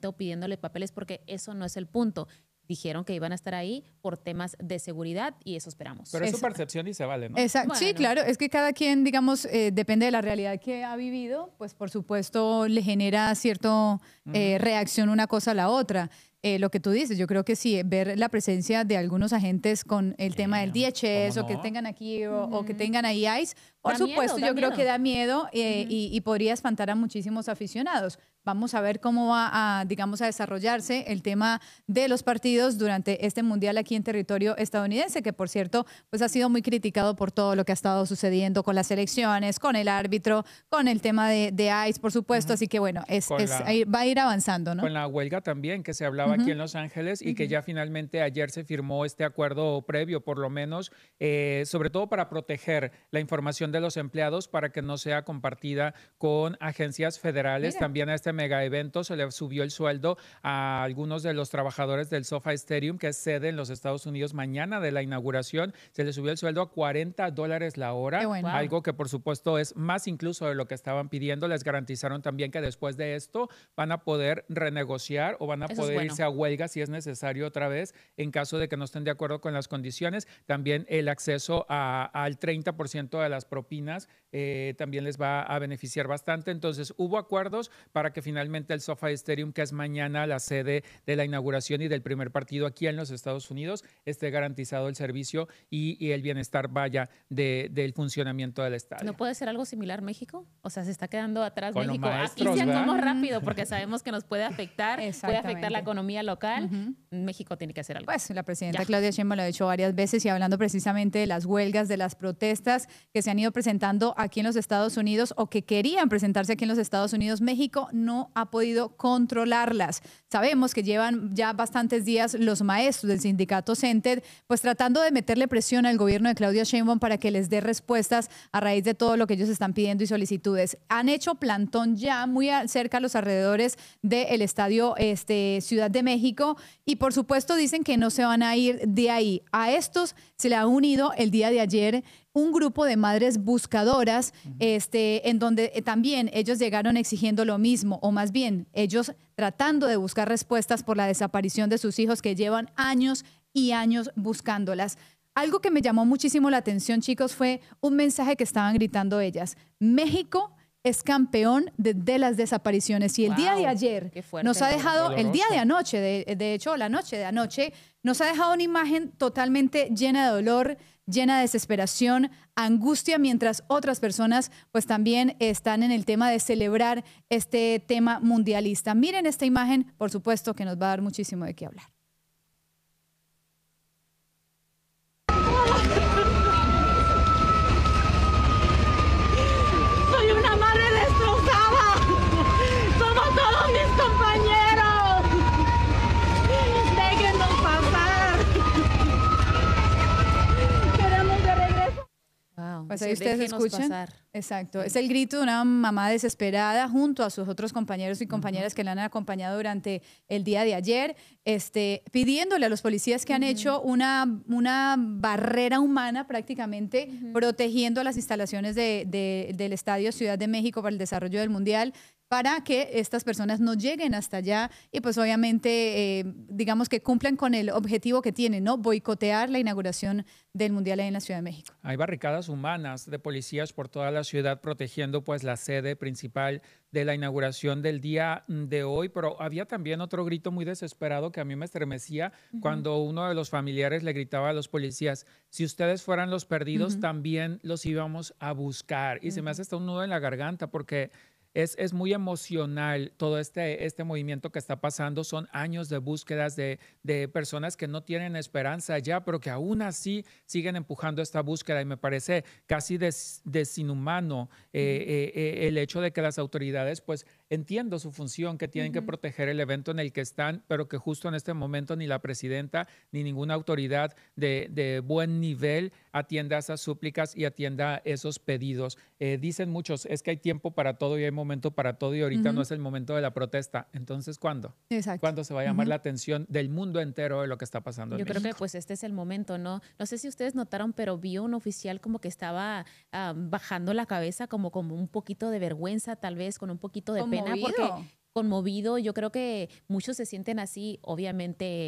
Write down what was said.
gente o pidiéndole papeles, porque eso no es el punto. Dijeron que iban a estar ahí por temas de seguridad y eso esperamos. Pero es su percepción y se vale, ¿no? Exacto. Bueno. Sí, claro, es que cada quien, digamos, depende de la realidad que ha vivido, pues por supuesto le genera cierta reacción una cosa a la otra. Lo que tú dices, yo creo que sí, ver la presencia de algunos agentes con el tema del DHS o que no? tengan aquí o que tengan ahí ICE, por Da supuesto, miedo, da yo creo miedo. que da miedo y podría espantar a muchísimos aficionados. Vamos a ver cómo va a, digamos, a desarrollarse el tema de los partidos durante este mundial aquí en territorio estadounidense, que por cierto, pues ha sido muy criticado por todo lo que ha estado sucediendo con las elecciones, con el árbitro, con el tema de ICE, por supuesto. Así que bueno, va a ir avanzando, ¿no? Con la huelga también que se hablaba aquí en Los Ángeles y que ya finalmente ayer se firmó este acuerdo previo, por lo menos, sobre todo para proteger la información de los empleados para que no sea compartida con agencias federales. Mira. También a este mega evento se le subió el sueldo a algunos de los trabajadores del SoFi Stadium, que es sede en los Estados Unidos mañana de la inauguración. Se le subió el sueldo a $40 la hora, Qué bueno. algo que por supuesto es más incluso de lo que estaban pidiendo. Les garantizaron también que después de esto van a poder renegociar o van a Eso es poder bueno. irse a huelga si es necesario otra vez en caso de que no estén de acuerdo con las condiciones. También el acceso al 30% de las propinas también les va a beneficiar bastante. Entonces hubo acuerdos para que finalmente el SoFi Stadium, que es mañana la sede de la inauguración y del primer partido aquí en los Estados Unidos, esté garantizado el servicio y el bienestar del funcionamiento del estadio. ¿No puede ser algo similar México? O sea, se está quedando atrás Con los México. maestros, Aquí se ¿verdad? actuamos rápido porque sabemos que nos puede afectar, puede afectar Exactamente. la economía local. México tiene que hacer algo. Pues la presidenta Ya. Claudia Sheinbaum lo ha dicho varias veces y hablando precisamente de las huelgas, de las protestas que se han ido presentando aquí en los Estados Unidos o que querían presentarse aquí en los Estados Unidos, México no ha podido controlarlas. Sabemos que llevan ya bastantes días los maestros del sindicato CENTED pues tratando de meterle presión al gobierno de Claudia Sheinbaum para que les dé respuestas a raíz de todo lo que ellos están pidiendo y solicitudes. Han hecho plantón ya muy cerca a los alrededores del estadio Ciudad de México y por supuesto dicen que no se van a ir de ahí. A estos se le ha unido el día de ayer un grupo de madres buscadoras, en donde también ellos llegaron exigiendo lo mismo, o más bien ellos tratando de buscar respuestas por la desaparición de sus hijos que llevan años y años buscándolas. Algo que me llamó muchísimo la atención, chicos, fue un mensaje que estaban gritando ellas. México es campeón de las desapariciones. Y el día de ayer qué fuerte, nos ha dejado, doloroso. el día de anoche, de hecho, la noche de anoche, nos ha dejado una imagen totalmente llena de dolor, llena de desesperación, angustia, mientras otras personas pues también están en el tema de celebrar este tema mundialista. Miren esta imagen, por supuesto que nos va a dar muchísimo de qué hablar. Soy una madre destrozada. Somos todos mis compañeros. Déjenos pasar. Queremos de regreso. Wow. Pues Sí, ahí ustedes déjenos escuchan. pasar. Exacto. Es el grito de una mamá desesperada junto a sus otros compañeros y compañeras que la han acompañado durante el día de ayer, pidiéndole a los policías que han hecho una barrera humana prácticamente protegiendo las instalaciones del Estadio Ciudad de México para el desarrollo del Mundial, para que estas personas no lleguen hasta allá y pues obviamente digamos que cumplan con el objetivo que tienen, ¿no? Boicotear la inauguración del Mundial ahí en la Ciudad de México. Hay barricadas humanas de policías por toda la ciudad protegiendo pues la sede principal de la inauguración del día de hoy, pero había también otro grito muy desesperado que a mí me estremecía cuando uno de los familiares le gritaba a los policías, si ustedes fueran los perdidos, también los íbamos a buscar. Y se me hace hasta un nudo en la garganta porque es muy emocional todo este movimiento que está pasando. Son años de búsquedas de personas que no tienen esperanza ya, pero que aún así siguen empujando esta búsqueda. Y me parece casi desinhumano el hecho de que las autoridades, pues entiendo su función, que tienen que proteger el evento en el que están, pero que justo en este momento ni la presidenta ni ninguna autoridad de buen nivel atienda esas súplicas y atienda esos pedidos. Dicen muchos, es que hay tiempo para todo y hay momento para todo y ahorita no es el momento de la protesta. Entonces, ¿cuándo? Exacto. ¿Cuándo se va a llamar la atención del mundo entero de lo que está pasando en Yo creo que México? pues este es el momento, ¿no? No sé si ustedes notaron, pero vi un oficial como que estaba bajando la cabeza, como un poquito de vergüenza, tal vez con un poquito de pena, porque conmovido. Yo creo que muchos se sienten así, obviamente